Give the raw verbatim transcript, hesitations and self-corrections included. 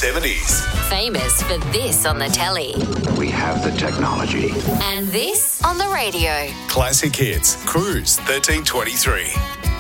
seventies. Famous for this on the telly. We have the technology. And this on the radio. Classic hits. Cruise thirteen twenty-three.